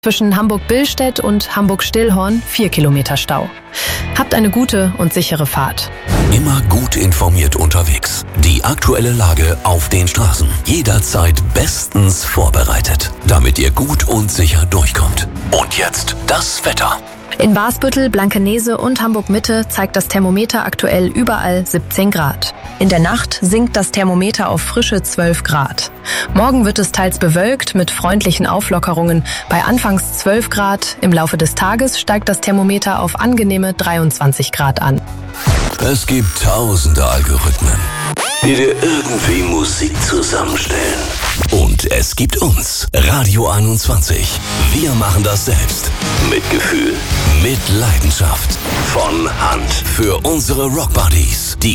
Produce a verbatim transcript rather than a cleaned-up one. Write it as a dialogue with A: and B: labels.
A: Zwischen Hamburg-Billstedt und Hamburg-Stillhorn vier Kilometer Stau. Habt eine gute und sichere Fahrt.
B: Immer gut informiert unterwegs. Die aktuelle Lage auf den Straßen. Jederzeit bestens vorbereitet, damit ihr gut und sicher durchkommt. Und jetzt das Wetter.
A: In Wasbüttel, Blankenese und Hamburg-Mitte zeigt das Thermometer aktuell überall siebzehn Grad. In der Nacht sinkt das Thermometer auf frische zwölf Grad. Morgen wird es teils bewölkt mit freundlichen Auflockerungen bei anfangs zwölf Grad. Im Laufe des Tages steigt das Thermometer auf angenehme dreiundzwanzig Grad an.
B: Es gibt tausende Algorithmen, die dir irgendwie Musik zusammenstellen. Und es gibt uns, Radio einundzwanzig. Wir machen das selbst. Mit Gefühl, mit Leidenschaft. Von Hand. Für unsere Rockbuddies. Die